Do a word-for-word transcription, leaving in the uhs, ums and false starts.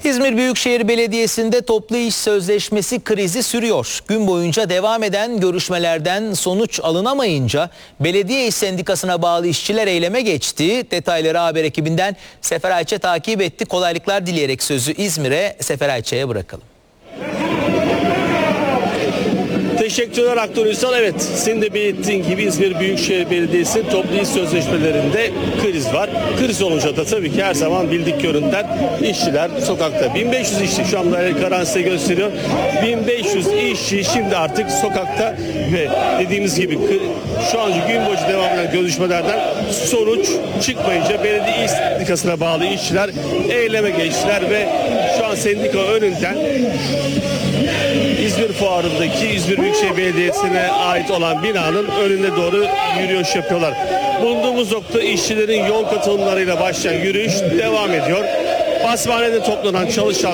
İzmir Büyükşehir Belediyesi'nde toplu iş sözleşmesi krizi sürüyor. Gün boyunca devam eden görüşmelerden sonuç alınamayınca Belediye İş Sendikası'na bağlı işçiler eyleme geçti. Detayları haber ekibinden Sefer Ayça takip etti. Kolaylıklar dileyerek sözü İzmir'e, Sefer Ayça'ya bırakalım. Teşekkürler Aktör Ünsal. Evet, senin de belirttiğin gibi İzmir Büyükşehir Belediyesi toplu iş sözleşmelerinde kriz var. Kriz olunca da tabii ki her zaman bildik yönünden işçiler sokakta. bin beş yüz işçi şu anda Karan size gösteriyor. bin beş yüz işçi şimdi artık sokakta ve dediğimiz gibi şu an gün boyunca devam eden görüşmelerden sonuç çıkmayınca Belediye İş Sendikası'na bağlı işçiler eyleme geçtiler ve şu an sendika önünden İzmir Fuarı'ndaki İzmir Büyükşehir Belediyesi'ne ait olan binanın önüne doğru yürüyüş yapıyorlar. Bulunduğumuz nokta işçilerin yol katılımlarıyla başlayan yürüyüş devam ediyor. Basmanede toplanan çalışan